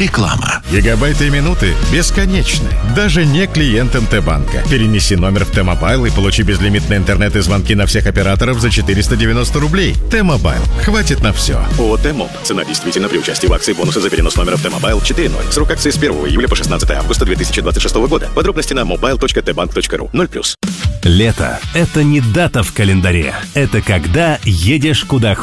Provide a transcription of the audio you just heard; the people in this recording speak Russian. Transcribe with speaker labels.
Speaker 1: Реклама.
Speaker 2: Гигабайты и минуты бесконечны. Даже не клиентам Т-банка. Перенеси номер в Т-мобайл и получи безлимитный интернет и звонки на всех операторов за 490 рублей. Т-мобайл. Хватит на все.
Speaker 3: ООО «Т-моб». Цена действительно при участии в акции бонусы за перенос номера в Т-мобайл 4.0. Срок акции с 1 июля по 16 августа 2026 года. Подробности на mobile.tbank.ru. 0+.
Speaker 4: Лето – это не дата в календаре. Это когда едешь куда хочешь.